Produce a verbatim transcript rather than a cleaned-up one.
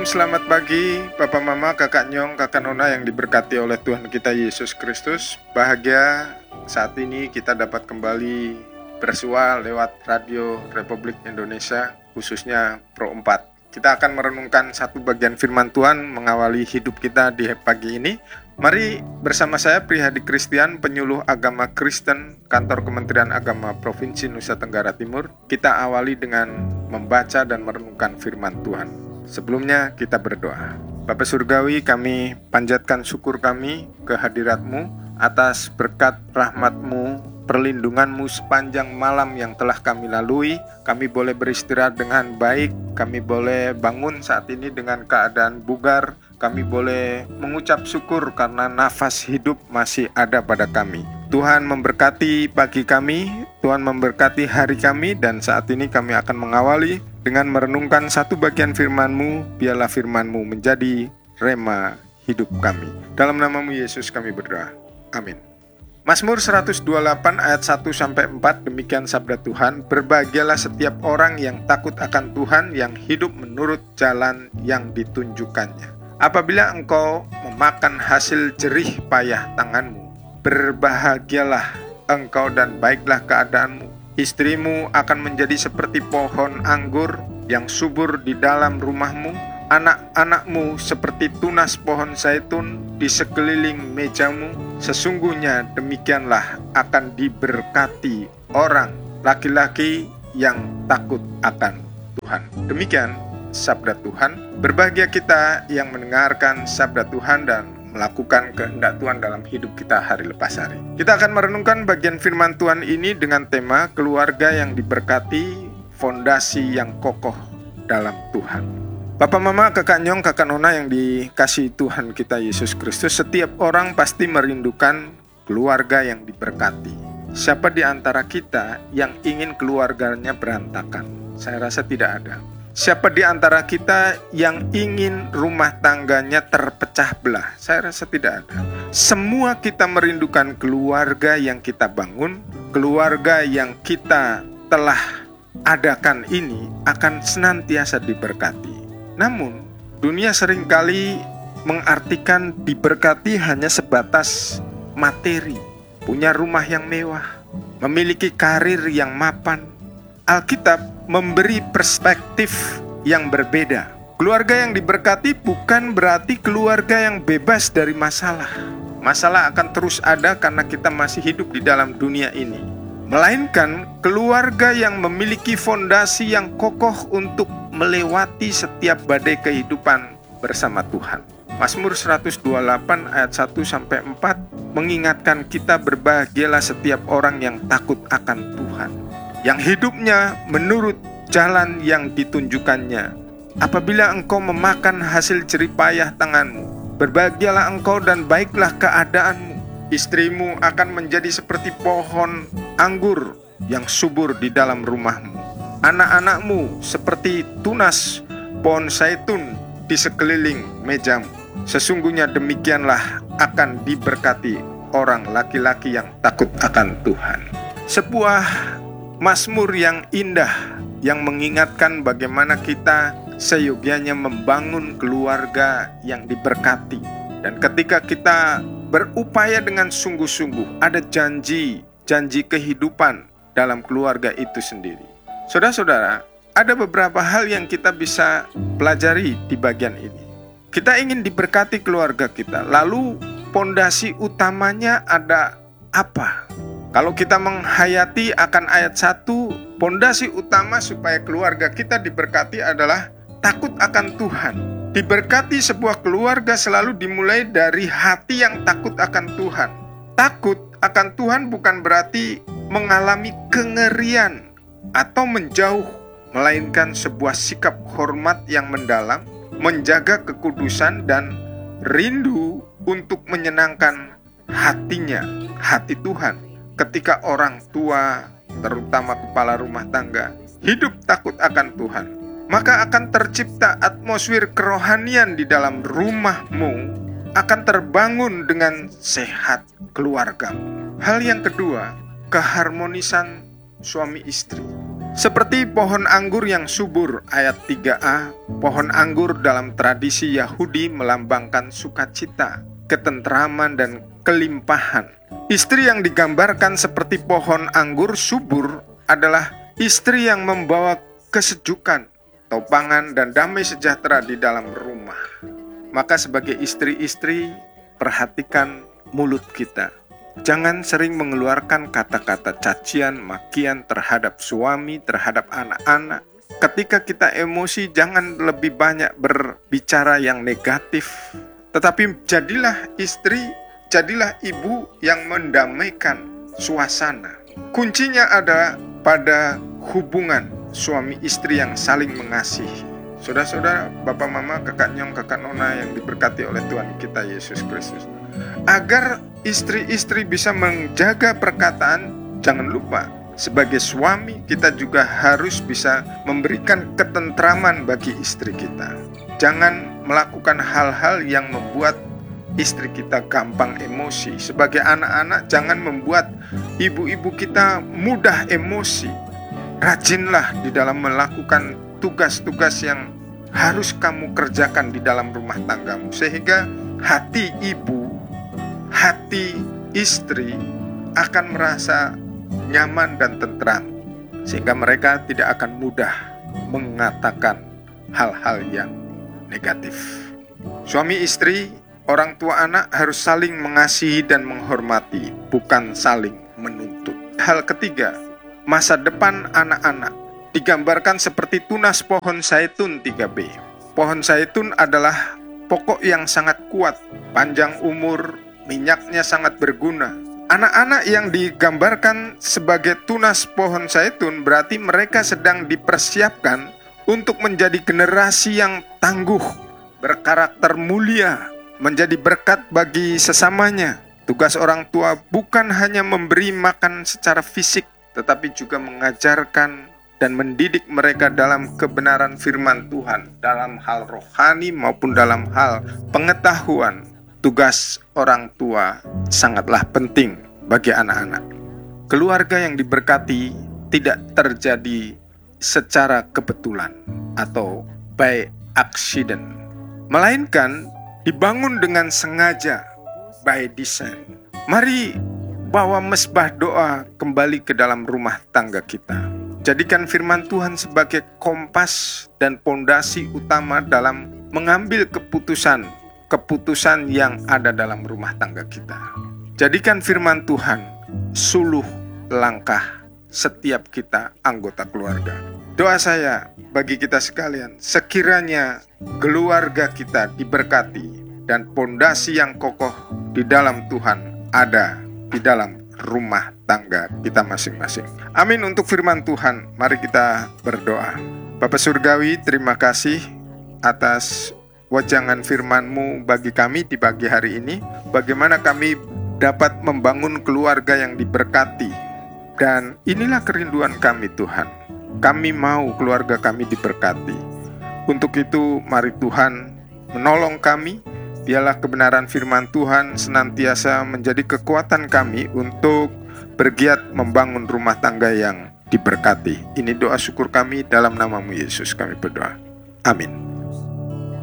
Shalom, selamat pagi Papa Mama, Kakak Nyong, Kakak Nona yang diberkati oleh Tuhan kita Yesus Kristus. Bahagia saat ini kita dapat kembali bersua lewat Radio Republik Indonesia, khususnya Pro empat. Kita akan merenungkan satu bagian firman Tuhan mengawali hidup kita di pagi ini. Mari bersama saya Prihadi Kristian, penyuluh agama Kristen Kantor Kementerian Agama Provinsi Nusa Tenggara Timur. Kita awali dengan membaca dan merenungkan firman Tuhan. Sebelumnya kita berdoa. Bapa Surgawi, kami panjatkan syukur kami ke hadirat-Mu atas berkat rahmat-Mu, perlindungan-Mu sepanjang malam yang telah kami lalui. Kami boleh beristirahat dengan baik, kami boleh bangun saat ini dengan keadaan bugar, kami boleh mengucap syukur karena nafas hidup masih ada pada kami. Tuhan memberkati pagi kami, Tuhan memberkati hari kami, dan saat ini kami akan mengawali dengan merenungkan satu bagian firman-Mu. Biarlah firman-Mu menjadi rema hidup kami. Dalam nama-Mu Yesus kami berdoa. Amin. Mazmur seratus dua puluh delapan ayat satu sampai empat, demikian sabda Tuhan. Berbahagialah setiap orang yang takut akan Tuhan, yang hidup menurut jalan yang ditunjukkannya. Apabila engkau memakan hasil jerih payah tanganmu, berbahagialah engkau dan baiklah keadaanmu. Istrimu akan menjadi seperti pohon anggur yang subur di dalam rumahmu. Anak-anakmu seperti tunas pohon zaitun di sekeliling mejamu. Sesungguhnya demikianlah akan diberkati orang laki-laki yang takut akan Tuhan. Demikian sabda Tuhan. Berbahagia kita yang mendengarkan sabda Tuhan dan melakukan kehendak Tuhan dalam hidup kita hari lepas hari. Kita akan merenungkan bagian firman Tuhan ini dengan tema keluarga yang diberkati, fondasi yang kokoh dalam Tuhan. Bapak Mama, Kakak Nyong, Kakak Nona yang dikasihi Tuhan kita Yesus Kristus, setiap orang pasti merindukan keluarga yang diberkati. Siapa di antara kita yang ingin keluarganya berantakan? Saya rasa tidak ada. Siapa di antara kita yang ingin rumah tangganya terpecah belah? Saya rasa tidak ada. Semua kita merindukan keluarga yang kita bangun, keluarga yang kita telah adakan ini akan senantiasa diberkati. Namun, dunia seringkali mengartikan diberkati hanya sebatas materi, punya rumah yang mewah, memiliki karir yang mapan. Alkitab memberi perspektif yang berbeda. Keluarga yang diberkati bukan berarti keluarga yang bebas dari masalah. Masalah akan terus ada karena kita masih hidup di dalam dunia ini. Melainkan keluarga yang memiliki fondasi yang kokoh untuk melewati setiap badai kehidupan bersama Tuhan. Mazmur seratus dua puluh delapan ayat satu sampai empat mengingatkan kita berbahagialah setiap orang yang takut akan Tuhan, yang hidupnya menurut jalan yang ditunjukkannya. Apabila engkau memakan hasil jerih payah tanganmu, berbahagialah engkau dan baiklah keadaanmu. Istrimu akan menjadi seperti pohon anggur yang subur di dalam rumahmu. Anak-anakmu seperti tunas pohon zaitun di sekeliling mejamu. Sesungguhnya demikianlah akan diberkati orang laki-laki yang takut akan Tuhan. Sebuah mazmur yang indah yang mengingatkan bagaimana kita seyogyanya membangun keluarga yang diberkati. Dan ketika kita berupaya dengan sungguh-sungguh, ada janji, janji kehidupan dalam keluarga itu sendiri. Saudara-saudara, ada beberapa hal yang kita bisa pelajari di bagian ini. Kita ingin diberkati keluarga kita, lalu pondasi utamanya ada apa? Kalau kita menghayati akan ayat satu, pondasi utama supaya keluarga kita diberkati adalah takut akan Tuhan. Diberkati sebuah keluarga selalu dimulai dari hati yang takut akan Tuhan. Takut akan Tuhan bukan berarti mengalami kengerian atau menjauh, melainkan sebuah sikap hormat yang mendalam, menjaga kekudusan dan rindu untuk menyenangkan hatinya, hati Tuhan. Ketika orang tua, terutama kepala rumah tangga, hidup takut akan Tuhan, maka akan tercipta atmosfer kerohanian di dalam rumahmu, akan terbangun dengan sehat keluargamu. Hal yang kedua, keharmonisan suami istri. Seperti pohon anggur yang subur, ayat tiga a, pohon anggur dalam tradisi Yahudi melambangkan sukacita, ketentraman, dan kelimpahan. Istri yang digambarkan seperti pohon anggur subur adalah istri yang membawa kesejukan, topangan, dan damai sejahtera di dalam rumah. Maka sebagai istri-istri, perhatikan mulut kita. Jangan sering mengeluarkan kata-kata cacian, makian terhadap suami, terhadap anak-anak. Ketika kita emosi, jangan lebih banyak berbicara yang negatif. Tetapi jadilah istri, jadilah ibu yang mendamaikan suasana. Kuncinya ada pada hubungan suami istri yang saling mengasihi. Saudara-saudara, bapak mama, kakak nyong, kakak nona yang diberkati oleh Tuhan kita Yesus Kristus. Agar istri-istri bisa menjaga perkataan, jangan lupa sebagai suami kita juga harus bisa memberikan ketentraman bagi istri kita. Jangan melakukan hal-hal yang membuat istri kita gampang emosi. Sebagai anak-anak, jangan membuat ibu-ibu kita mudah emosi. Rajinlah di dalam melakukan tugas-tugas yang harus kamu kerjakan di dalam rumah tanggamu, sehingga hati ibu, hati istri akan merasa nyaman dan tentram, sehingga mereka tidak akan mudah mengatakan hal-hal yang negatif. Suami istri, orang tua anak harus saling mengasihi dan menghormati, bukan saling menuntut. Hal ketiga, masa depan anak-anak digambarkan seperti tunas pohon zaitun tiga b. Pohon zaitun adalah pokok yang sangat kuat, panjang umur, minyaknya sangat berguna. Anak-anak yang digambarkan sebagai tunas pohon zaitun berarti mereka sedang dipersiapkan untuk menjadi generasi yang tangguh, berkarakter mulia, menjadi berkat bagi sesamanya. Tugas orang tua bukan hanya memberi makan secara fisik, tetapi juga mengajarkan dan mendidik mereka dalam kebenaran firman Tuhan, dalam hal rohani maupun dalam hal pengetahuan. Tugas orang tua sangatlah penting bagi anak-anak. Keluarga yang diberkati tidak terjadi secara kebetulan atau by accident, melainkan dibangun dengan sengaja, by design. Mari bawa mesbah doa kembali ke dalam rumah tangga kita. Jadikan firman Tuhan sebagai kompas dan pondasi utama dalam mengambil keputusan keputusan yang ada dalam rumah tangga kita. Jadikan firman Tuhan suluh langkah setiap kita anggota keluarga. Doa saya bagi kita sekalian, sekiranya keluarga kita diberkati dan pondasi yang kokoh di dalam Tuhan ada di dalam rumah tangga kita masing-masing. Amin untuk firman Tuhan. Mari kita berdoa. Bapa Surgawi, terima kasih atas wajangan firman-Mu bagi kami di pagi hari ini. Bagaimana kami dapat membangun keluarga yang diberkati. Dan inilah kerinduan kami Tuhan. Kami mau keluarga kami diberkati. Untuk itu mari Tuhan menolong kami. Biarlah kebenaran firman Tuhan senantiasa menjadi kekuatan kami untuk bergiat membangun rumah tangga yang diberkati. Ini doa syukur kami dalam nama-Mu Yesus kami berdoa. Amin.